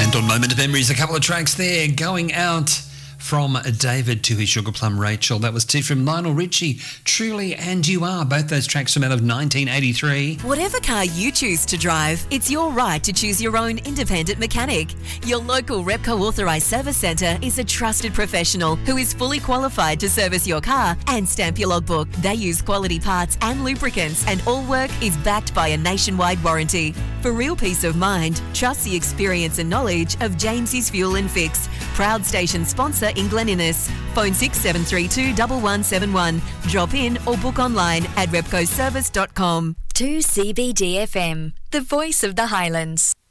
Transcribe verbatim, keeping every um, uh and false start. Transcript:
On Moment of Memories, a couple of tracks there going out from David to his Sugar Plum Rachel. That was two from Lionel Richie, Truly and You Are. Both those tracks from out of nineteen eighty-three. Whatever car you choose to drive, it's your right to choose your own independent mechanic. Your local Repco authorised service centre is a trusted professional who is fully qualified to service your car and stamp your logbook. They use quality parts and lubricants, and all work is backed by a nationwide warranty. For real peace of mind, trust the experience and knowledge of James's Fuel and Fix, proud station sponsor in Glen Innes. Phone six seven three two, one one seven one. Drop in or book online at repco service dot com. two C B D F M, the voice of the Highlands.